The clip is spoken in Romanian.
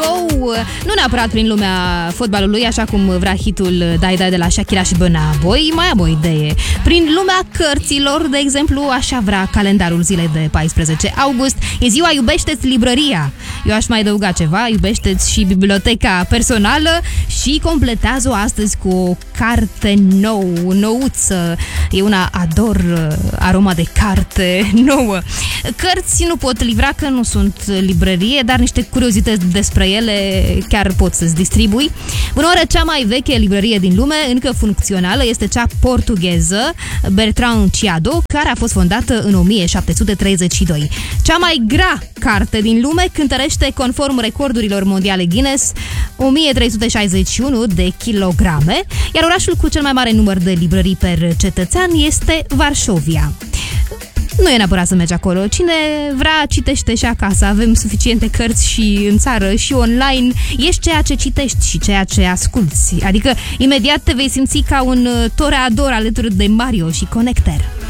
Go! Nu neapărat prin lumea fotbalului, așa cum vrea hitul Dai Dai de la Shakira și Burna Boy, mai am o idee. Prin lumea cărților, de exemplu, așa vrea calendarul zilei de 14 august. E ziua Iubește-ți librăria. Eu aș mai adăuga ceva, iubește-ți și biblioteca personală și completează-o astăzi cu o carte nouță. Eu una ador aroma de carte nouă. Cărți nu pot livra că nu sunt librărie, dar niște curiozități despre ele chiar pot să-ți distribui. Bună oră, cea mai veche librărie din lume, încă funcțională, este cea portugheză Bertrand Chiado, care a fost fondată în 1732. Cea mai grea carte din lume cântărește, conform recordurilor mondiale Guinness, 1361 de kilograme, iar orașul cu cel mai mare număr de librării per cetățean este Varșovia. Nu e neapărat să mergi acolo. Cine vrea, citește și acasă. Avem suficiente cărți și în țară și online. Ești ceea ce citești și ceea ce asculți. Adică, imediat te vei simți ca un toreador alături de Mario și Connecter.